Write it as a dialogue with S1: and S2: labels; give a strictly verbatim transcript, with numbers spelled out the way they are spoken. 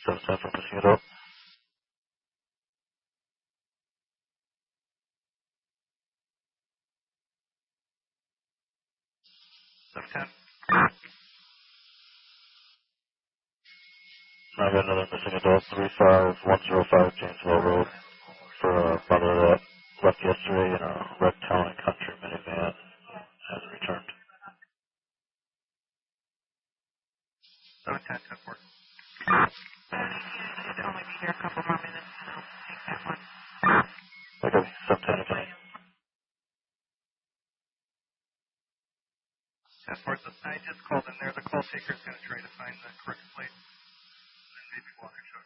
S1: seven ten from Mosquito.
S2: seven ten.
S1: I got another missing adult, three five one zero five Janesville Road, for a mother that left yesterday in a red town and country minivan. Hasn't returned.
S2: seven ten, ten four.
S3: It'd only be here a couple more minutes, so take that one.
S1: Okay, seven ten again.
S2: ten four, I just called in there. The call taker is going to try to find the correct plate. Maybe water